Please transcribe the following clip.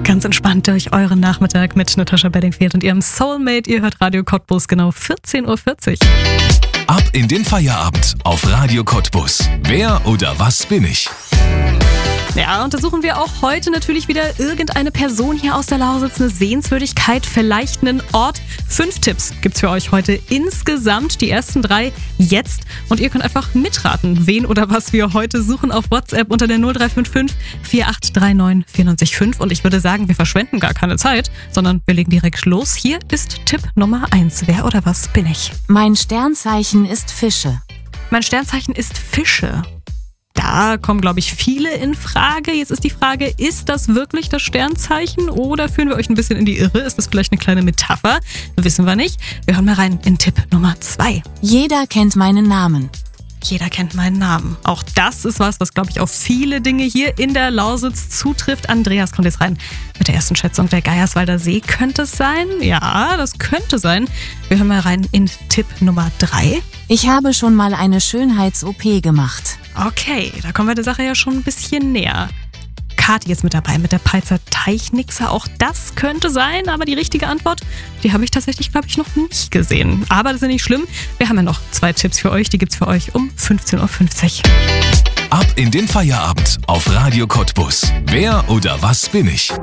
Ganz entspannt durch euren Nachmittag mit Natascha Bedingfield und ihrem Soulmate. Ihr hört Radio Cottbus, genau 14.40 Uhr. Ab in den Feierabend auf Radio Cottbus. Wer oder was bin ich? Ja, untersuchen wir auch heute natürlich wieder irgendeine Person hier aus der Lausitz, eine Sehenswürdigkeit, vielleicht einen Ort. 5 Tipps gibt's für euch heute insgesamt, die ersten 3 jetzt. Und ihr könnt einfach mitraten, wen oder was wir heute suchen auf WhatsApp unter der 0355 4839 94 Und ich würde sagen, wir verschwenden gar keine Zeit, sondern wir legen direkt los. Hier ist Tipp Nummer 1. Wer oder was bin ich? Mein Sternzeichen ist Fische. Mein Sternzeichen ist Fische. Da kommen, glaube ich, viele in Frage. Jetzt ist die Frage, ist das wirklich das Sternzeichen oder führen wir euch ein bisschen in die Irre? Ist das vielleicht eine kleine Metapher? Wissen wir nicht. Wir hören mal rein in Tipp Nummer 2. Jeder kennt meinen Namen. Jeder kennt meinen Namen. Auch das ist was glaube ich auf viele Dinge hier in der Lausitz zutrifft. Andreas kommt jetzt rein mit der ersten Schätzung. Der Geierswalder See könnte es sein? Ja, das könnte sein. Wir hören mal rein in Tipp Nummer 3. Ich habe schon mal eine Schönheits-OP gemacht. Okay, da kommen wir der Sache ja schon ein bisschen näher. Kathi ist mit dabei mit der Peitzer Teichnixe. Auch das könnte sein, aber die richtige Antwort, die habe ich tatsächlich, glaube ich, noch nicht gesehen. Aber das ist ja nicht schlimm. Wir haben ja noch 2 Tipps für euch. Die gibt's für euch um 15.50 Uhr. Ab in den Feierabend auf Radio Cottbus. Wer oder was bin ich?